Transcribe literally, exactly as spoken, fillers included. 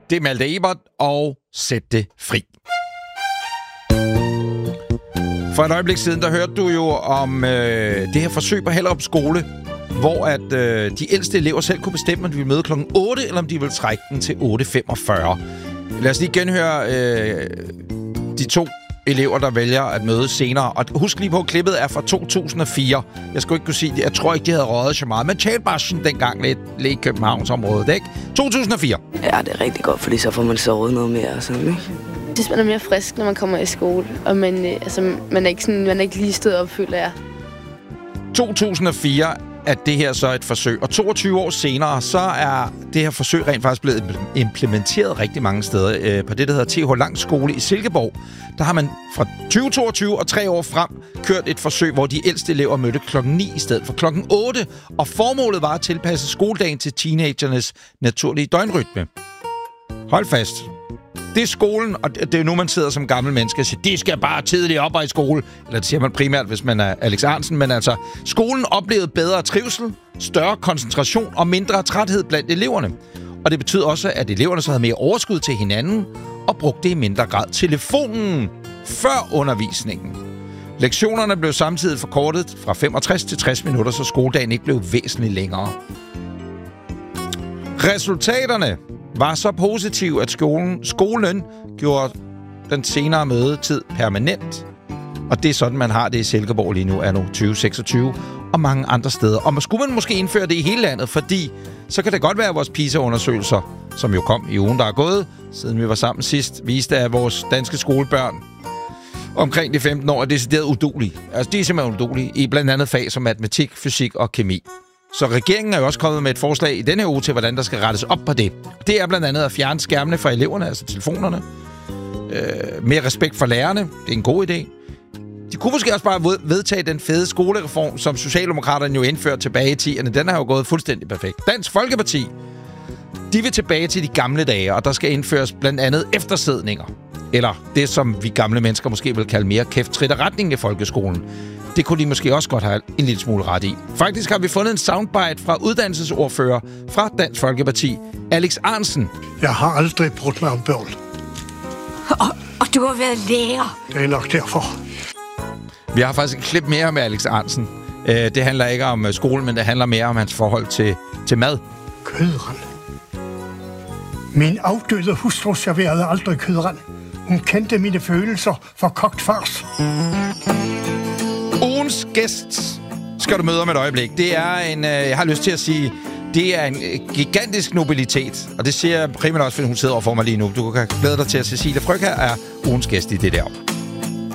Det er Malte Ebert, og sæt det fri. For et øjeblik siden, der hørte du jo om øh, det her forsøg på Hellerup Skole, hvor at øh, de ældste elever selv kunne bestemme, om de ville møde klokken otte, eller om de ville trække den til otte femogfyrre. Lad os lige genhøre øh, de to elever, der vælger at møde senere. Og husk lige på, at klippet er fra to tusind og fire. Jeg skulle ikke kunne sige det. Jeg tror ikke, de havde røget så meget. Men talte bare sådan dengang lidt, lidt i Københavnsområdet, ikke? to tusind og fire. Ja, det er rigtig godt, fordi så får man sovet noget mere og sådan, ikke? Jeg synes, man er mere frisk, når man kommer i skole. Og man, øh, altså, man, er ikke sådan, man er ikke lige stået op, føler jeg. to tusind og fire er det her så et forsøg. Og toogtyve år senere, så er det her forsøg rent faktisk blevet implementeret rigtig mange steder. Øh, på det, der hedder T H Lang Skole i Silkeborg, der har man fra tyve toogtyve og tre år frem kørt et forsøg, hvor de ældste elever mødte klokken ni i stedet for klokken otte. Og formålet var at tilpasse skoledagen til teenagernes naturlige døgnrytme. Hold fast. Det er skolen, og det er nu, man sidder som gammel menneske og siger, de skal bare tidligt op og i skole. Eller det siger man primært, hvis man er Alex Ahrendtsen. Men altså, skolen oplevede bedre trivsel, større koncentration og mindre træthed blandt eleverne. Og det betyder også, at eleverne så havde mere overskud til hinanden og brugte i mindre grad telefonen før undervisningen. Lektionerne blev samtidig forkortet fra femogtres til tres minutter, så skoledagen ikke blev væsentligt længere. Resultaterne var så positiv, at skolen, skolen gjorde den senere mødetid permanent. Og det er sådan, man har det i Silkeborg lige nu, anno tyve seksogtyve, og mange andre steder. Og skulle man måske indføre det i hele landet, fordi så kan det godt være, at vores PISA-undersøgelser, som jo kom i ugen, der er gået, siden vi var sammen sidst, viste, at vores danske skolebørn omkring de femten år er decideret uduelige. Altså, de er simpelthen udulige i blandt andet fag som matematik, fysik og kemi. Så regeringen er jo også kommet med et forslag i denne uge til, hvordan der skal rettes op på det. Det er blandt andet at fjerne skærmene fra eleverne, altså telefonerne. Øh, mere respekt for lærerne. Det er en god idé. De kunne måske også bare vedtage den fede skolereform, som Socialdemokraterne jo indførte tilbage i tierne. Den har jo gået fuldstændig perfekt. Dansk Folkeparti, de vil tilbage til de gamle dage, og der skal indføres blandt andet eftersædninger. Eller det, som vi gamle mennesker måske vil kalde mere kæft, trit og retning i folkeskolen. Det kunne de måske også godt have en lille smule ret i. Faktisk har vi fundet en soundbite fra uddannelsesordfører fra Dansk Folkeparti, Alex Ahrendtsen. Jeg har aldrig brudt mig om børn. Og, og du har været lærer. Det er nok derfor. Vi har faktisk et klip mere med Alex Ahrendtsen. Det handler ikke om skolen, men det handler mere om hans forhold til, til mad. Kødrand. Min afdøde hustru serverede aldrig kødrand. Hun kendte mine følelser for kogt fars. Ugens gæst skal du møde om et øjeblik. Det er en, øh, jeg har lyst til at sige, det er en øh, gigantisk nobilitet. Og det siger jeg primært også, fordi hun sidder overfor mig lige nu. Du kan glæde dig til, at Cecilie Frøkjær er ugens gæst i det der.